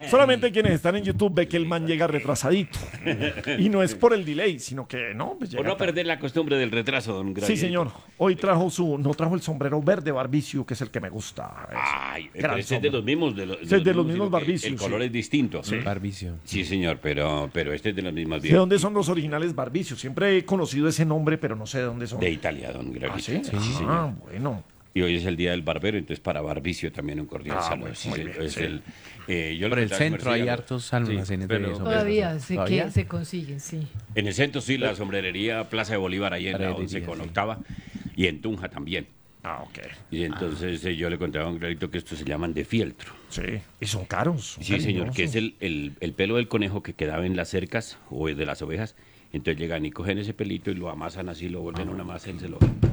Solamente quienes están en YouTube ve que el man llega retrasadito. Y no es por el delay, sino que no, pues llega Por no tarde. perder la costumbre del retraso, don Graciela. Sí, señor. Hoy no trajo el sombrero verde Barbicio, que es el que me gusta. Ay, pero Gran ese es de los mismos. Ese es de los mismos sino que Barbicios, El color sí. es distinto. Barbicio. Sí, señor, pero este es de las mismas ¿De dónde son los originales Barbicio? Siempre he conocido ese nombre, pero no sé de dónde son. De Italia, don Graciela. ¿Ah, sí? Sí, señor. Ah, bueno. Y hoy es el día del barbero, entonces para Barbicio también un cordial saludo. bueno, Sí, muy señor, bien, es sí. yo Por le el contaba a centro hay Marcela, hartos almacenes de pero- sombreros. Todavía ¿Todavía? se consiguen, sí. En el centro sí, la sombrerería Plaza de Bolívar, ahí en la Sombrerería, 11 con sí. octava, y en Tunja también. Ah, ok. Y entonces yo le contaba a un clarito que estos se llaman de fieltro. Sí. Y son caros. son Sí, señor, cariñosos. que es el pelo del conejo que quedaba en las cercas o de las ovejas. Entonces llegan y cogen ese pelito y lo amasan así, lo vuelven una masa y se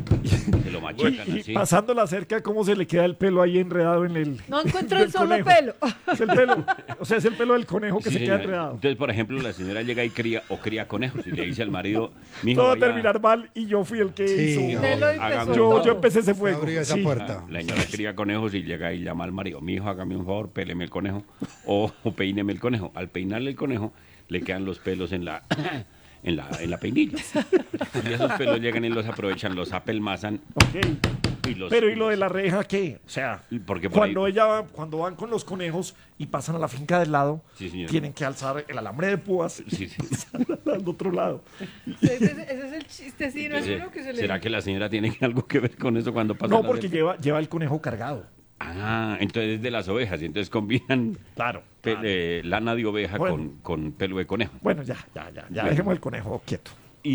lo machacan Y así. pasando la cerca, ¿cómo se le queda el pelo ahí enredado en el. No encuentro del el solo conejo? pelo. Es el pelo. O sea, es el pelo del conejo que Sí, se queda señora. enredado. Entonces, por ejemplo, la señora llega y cría conejos y le dice al marido, mijo, Todo va a vaya, terminar mal y yo fui el que hizo. Usted lo empezó Hágame- Yo todo. empecé ese fuego. Abrió esa Sí. puerta. La señora cría conejos y llega y llama al marido, mijo, hágame un favor, péleme el conejo o peíneme el conejo. Al peinarle el conejo, le quedan los pelos en la en la peinilla. Y esos pelos llegan y los aprovechan, los apelmazan Ok. y los... Pero ¿y lo de la reja qué? O sea, Porque por cuando ahí- cuando van con los conejos y pasan a la finca del lado, Sí, señor. tienen que alzar el alambre de púas y Sí, sí. pasar al otro lado. Ese es el chiste, sí, no es Ese- uno que se le... ¿Será que la señora tiene algo que ver con eso cuando pasa? No, la porque de- lleva el conejo cargado. Ah, entonces es de las ovejas, y entonces combinan Claro. lana de oveja Bueno. con pelo de conejo. Bueno, ya. Dejemos el conejo quieto.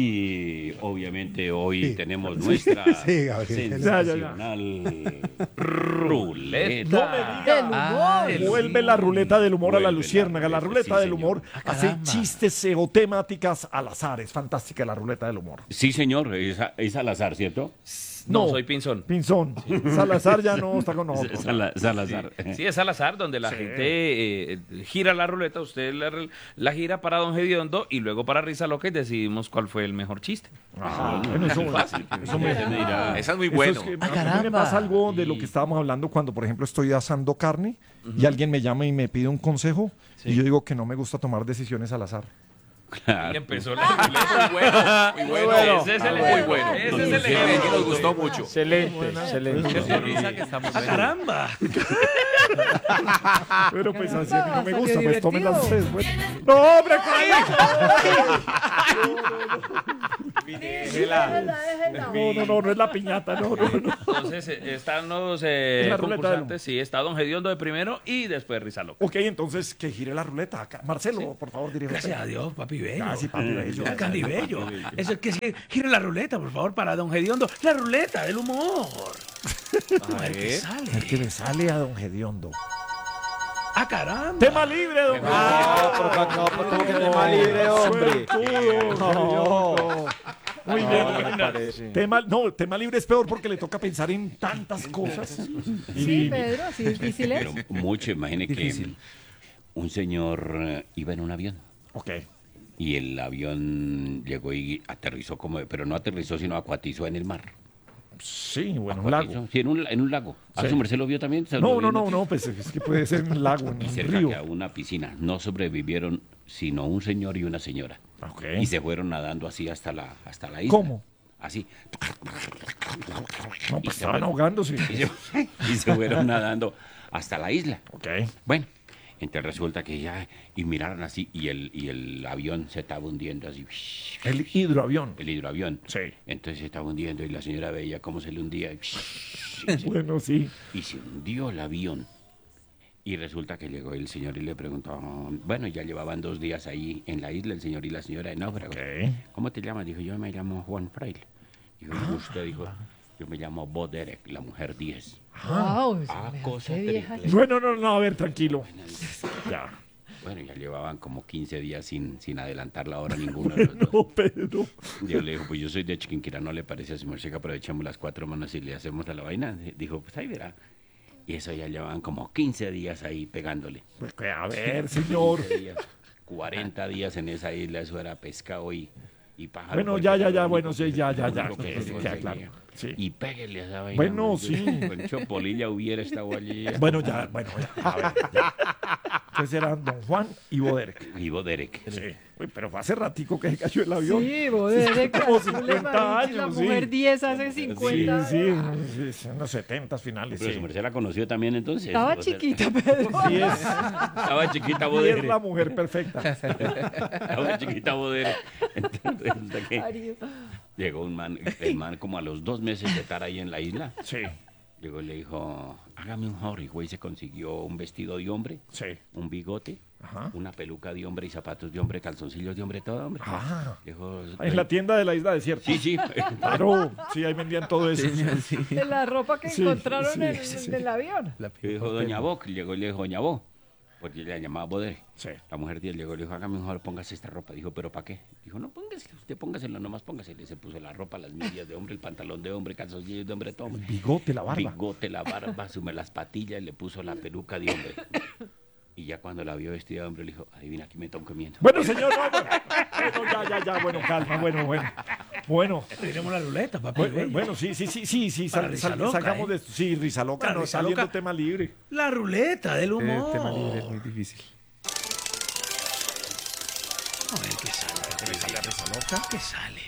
Y obviamente hoy Sí. tenemos nuestra Sí, Gabriel. sensacional ruleta. No me diga. Del humor. Vuelve la ruleta del humor a la Vuelve la luciérnaga. La ruleta, ruleta sí, del señor. humor hace caramba. chistes o temáticas al azar. Es fantástica la ruleta del humor. Sí, señor, es al azar, ¿cierto? No, soy Pinzón. Pinzón. Salazar ya no está con nosotros. Salazar. Sí, es al azar, donde la Sí. gente gira la ruleta, usted la gira para Don Gediondo y luego para Risa Loca y decidimos cuál fue el mejor chiste. Ah, bueno, eso me Usted me dirá, Esa es muy Eso bueno. es que Ah, a mí me caramba. pasa algo de lo que estábamos hablando cuando, por ejemplo, estoy asando carne y alguien me llama y me pide un consejo y yo digo que no me gusta tomar decisiones al azar. Y empezó la ruleta. Muy bueno, muy bueno. Ese es el muy bueno. Ese es el ejemplo. Nos gustó mucho. Excelente, excelente. ¡Caramba! Pero pues así Caramba, a mí no me salió gusta, pues tomen las divertido. ustedes. Bueno. ¡No, hombre! Déjela. No es la piñata, no. Entonces están los la ruleta del concursantes. Sí, está Don Gediondo de primero y después Risa Loca. Ok, entonces que gire la ruleta acá. Marcelo, por favor, dirige. Gracias a Dios, papi bello. Ah, sí, papi bello. Ah, Candy Bello. Eso es que sí, gire la ruleta, por favor, para Don Gediondo. La ruleta del humor. A ver qué sale. El que le sale a don Gediondo. ¡Ah, caramba! Tema libre, don ¿Cómo que tema libre, hombre? Suertudo, Muy bien. No me parece. Tema libre es peor porque le toca pensar en tantas cosas. Sí, Pedro, sí, difícil es. pero mucho, imagine que un señor iba en un avión Ok. y el avión llegó y aterrizó pero no aterrizó, sino acuatizó en el mar. Sí, bueno, un lago. Acuatizó, sí, en un lago. ¿A Sí. su merced lo vio también? ¿Se lo No, vio? no, pues es que puede ser un lago, en Y un cerca río. que a una piscina. No sobrevivieron sino un señor y una señora. Ok. Y se fueron nadando así hasta la isla. ¿Cómo? Así. No, Y pues se estaban fueron- ahogándose. y se fueron nadando hasta la isla. Ok. Bueno, entonces resulta que ya, y miraron así, y el avión se estaba hundiendo así. El hidroavión. El hidroavión. Sí. Entonces se estaba hundiendo y la señora veía cómo se le hundía. Bueno, sí. Y se hundió el avión. Y resulta que llegó el señor y le preguntó, bueno, ya llevaban 2 días ahí en la isla, el señor y la señora de náufrago. Ok. ¿Cómo te llamas? Dijo, yo me llamo Juan Fraile. Dijo, ¿y usted? Dijo, yo me llamo Bo Derek, la mujer 10. Wow, cosa qué vieja. terrible. Bueno, no, a ver, tranquilo. Ya. Bueno, ya llevaban como 15 días sin adelantar la hora ninguno de los dos. No, Pedro. Yo le dijo, pues yo soy de Chiquinquirá, ¿no le parece a su merced que aprovechemos las 4 manos y le hacemos a la vaina? Dijo, pues ahí verá. Y eso ya llevaban como 15 días ahí pegándole. Pues, a ver, señor. 15 días, 40 días en esa isla, eso era pescado y y pájaro. Bueno, porque ya, era ya, lo ya, único bueno, sí, ya, lo único que sí, se queda conseguía. claro. Sí. Y péguele a esa vaina. Bueno, hombre, sí. Con Chopolilla hubiera estado allí. Bueno, ya, a ver, ya. Entonces eran Don Juan y Boderek. Vivo Derek. Sí. Uy, pero fue hace ratico que se cayó el avión. Sí, vos desde como Azules 50 Mariachis, la años, mujer sí. 10 hace Sí, 50. sí, en los 70 finales, Pero su sí. merced la conoció también entonces. Estaba O sea, chiquita, Pedro. Sí es, Estaba chiquita sí Bodere. es la mujer perfecta. Estaba chiquita Bodere. Entonces, hasta que Mario. llegó el man como a los 2 meses de estar ahí en la isla. Sí, Llegó y le dijo, hágame un favor. Y güey se consiguió un vestido de hombre, sí. un bigote, Ajá. una peluca de hombre y zapatos de hombre, calzoncillos de hombre, todo hombre. Ah, Dijo, en la tienda de la isla desierta. sí, sí. Claro, sí, ahí vendían todo eso. De la ropa que Sí, encontraron sí, en sí. el avión. Dijo Doña Bo, que llegó y le dijo, Doña Bo, porque le llamaba Bodere. Sí. La mujer de él llegó y le dijo, hágame un favor, póngase esta ropa. Dijo, ¿pero para qué? Dijo, no, póngasela, usted póngasela, nomás póngasela. Y se puso la ropa, las medias de hombre, el pantalón de hombre, calzoncillos de hombre, todo hombre. Bigote, la barba. Bigote, la barba, sume las patillas y le puso la peluca de hombre. Y ya cuando la vio vestida de hombre, le dijo, adivina, aquí me están comiendo. Bueno, señor, no, bueno, ya, bueno, calma, bueno. Tenemos la ruleta, papi. Bueno, sí, Para risa loca, salgamos de esto. Sí, risa loca, Para no, risa saliendo loca. tema libre. La ruleta del humor. Tema libre es muy difícil. A ver qué sale. ¿Qué sale?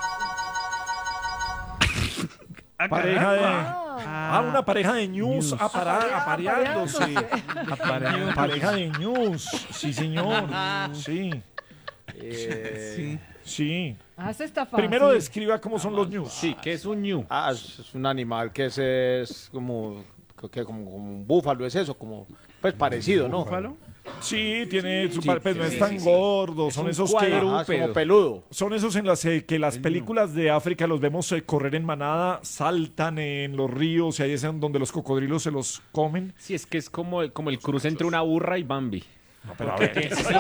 Pareja de... Ah, una pareja de news apareándose. Pareja de news, sí, señor. Sí, sí. Ah, eso está fácil. Primero describa cómo son los news. Sí, ¿qué es un ñu? Ah, es un animal que es como, como un búfalo, es eso, como, pues parecido, ¿no? ¿Búfalo? Sí, tiene su pero no es tan gordo, son esos que Ajá, es como peludo. son esos en las que las películas de África los vemos correr en manada, saltan en los ríos y ahí es en donde los cocodrilos se los comen. Sí, es que es como el cruce entre una burra y Bambi. No, pero a ver, ¿qué es eso?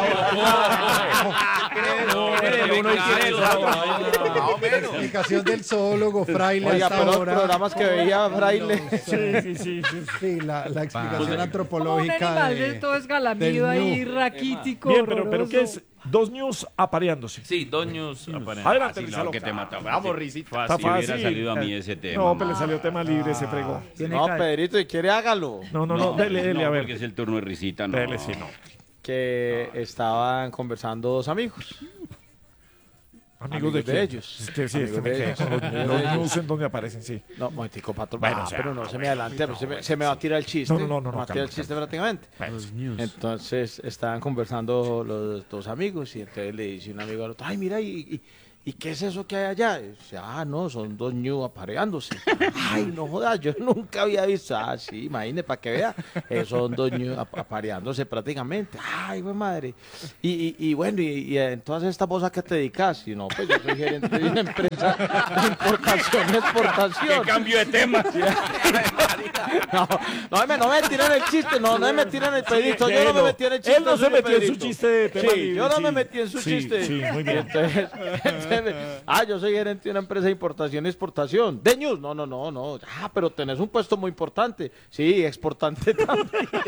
Explicación del zoólogo Fraile Oiga, hasta pero los ahora. programas que veía Fraile. Sí. Sí, la explicación Como un antropológica animal de de... todo esgalamido del ahí, ñu. raquítico, Bien, pero horroroso. ¿qué es? Dos news apareándose. Sí, doños. Adelante, Fácil, Risa no, loca. que te mataba. Vamos, risita. Fácil, Está hubiera fácil. salido a mí ese tema. No, pero le salió tema libre, se fregó. No, Pedrito, si quiere hágalo. No, dele, no, a ver. porque es el turno de risita, no. Dele, sí, no. Que estaban conversando dos amigos. Amigos de de quién? ellos. Sí, Amigos de ellos. Los news en donde aparecen, sí. No, momentico, patrón. Bueno, Ah, o sea, pero no se me adelante, se me va a tirar el chiste. No, Me va a tirar el chiste prácticamente. Entonces estaban conversando los dos amigos y entonces le dice un amigo al otro, ay, mira, ¿y qué es eso que hay allá? Y dice, no, son dos ñu apareándose. Ay, no jodas, yo nunca había visto. Ah, sí, imagínese, para que vea. Son dos ñu apareándose prácticamente. Ay, güey, madre. Y bueno, y en todas estas cosas que te dedicas, y no, pues yo soy gerente de una empresa de importación y exportación. ¡Qué cambio de tema! No me tiren el chiste, no me tiren el pedito. Yo no me metí en el chiste. Él no se suyo, metió en su Pedrito. chiste de tema Sí, libre, yo no sí. me metí en su Sí, chiste. sí, muy bien. Entonces, yo soy gerente de una empresa de importación y exportación. De News, no. Ah, pero tenés un puesto muy importante. Sí, exportante también.